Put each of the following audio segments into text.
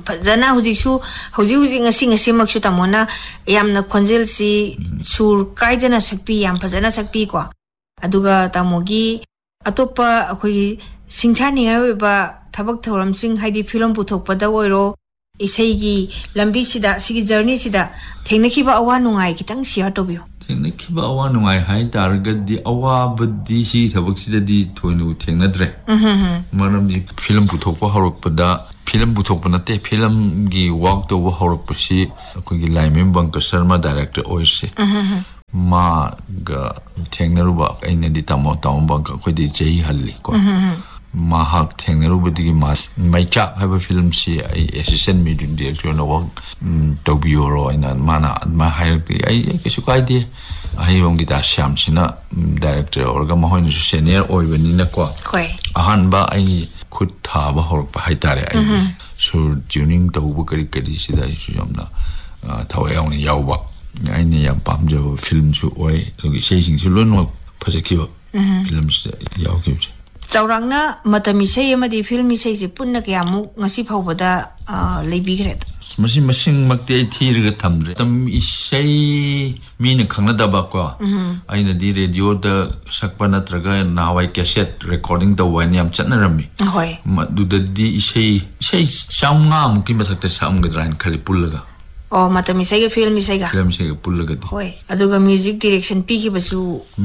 fazana hujiksu hujik ngasi maksu tamona yamna khonjel si sur kaidana sakpi yam fazana sakpi ko aduga tamogi atopa akhoi singthani ba thabak thoram sing haidi film puthokpada oiro isegi lambi sida sigi journey sida thengnakhiba awa nungai kitang share tobiyo thengnakhiba awa nungai hai targadi awa badi si thabak sida di thoinu thengnadre maramji film puthokpa horokpada film puthokpa nate film gi work to horokpa si akogi laimem bangka sharma director oise ma ga thengnaruba aina di tamo bangka khodi chei halli ko mahak thengnaruba ma maicha haba film si ai assistant media director no work to bioro ina mana ma hierarchy ai kesu kaide ai wongi da sham sina director orga ma hoin senior oibani na ko ahan ba ai khut tha ba horpa hai tare ai sur tuning to bu kari kari sida isu yamna thawai ni yawba ai ni yam pamjo film su oi logi seising su lon phasakiba film yawki Chaurangna matami sei amadi film sei je punna kyamu ngasi phawbada leibigret masing makte thirga thamre tam isei min khangna daba ko aina di radio da sakpa natraga nawai cassette recording da wani am chatna rami hoi madu da di isei samnga muki mathakta samgadran khali pullaga oh matami sei film sei ga pullaga di hoi aduga music direction pi gi basu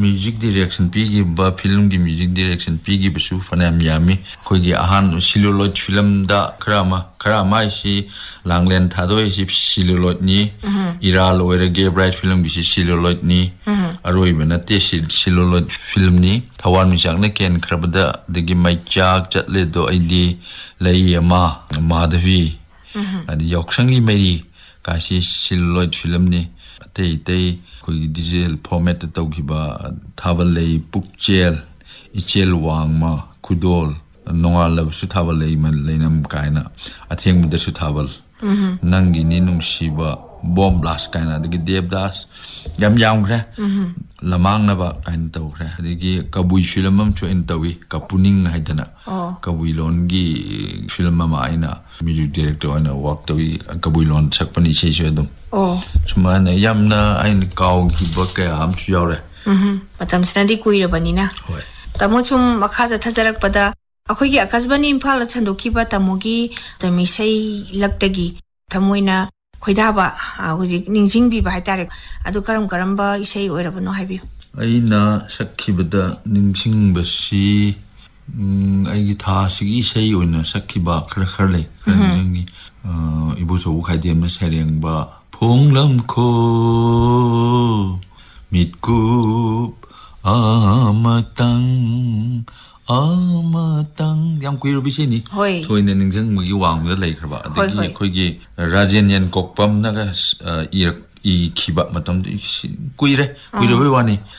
ba film gi music direction pi gi basu fanam yami khoi gi ahan celluloid film da krama si langlen thadoi si celluloid ni ira loire ge bright film gi si celluloid ni aroi bena te celluloid film ni thawan mi chakna ken krabada degi mai chak chatle do id lai ama madhavi adi yoksangi meri kasi celluloid film ni te koi digital format to giba thabalei pukchel ichel wangma kudol nongala su thabalei man leinam kaina atheng muda su thabal nangi ni nungsiba bomb blast kaina de devdas yam kre lamang na ba kain to kre de kabui film am chu en tawi kapuning haidana kabui lon gi film ma aina music director ana work tawi kabui lon sakpani sei dum sumana yamna ain kaw gi bakka am chu yawre matam snadi kuira banina hoi tamo chum makha ja thajarak pada akhogi akasbani imphal chandoki ba tamogi tami sei laktagi tamoina khoidaba hoji ningjing bi ba haitare adu karam ba isei oirabano haibi aina sakhibada ningsing basi aigi tha sigi sei oina sakhiba khar le rangi ibu so khaidem na sereng ba phonglam kho mitkup amatang yam kuiro bisini thoine ningjang magi wangda leikhaba adagi khoigi rajenyan kokpam naga i khiba matam kuiro wani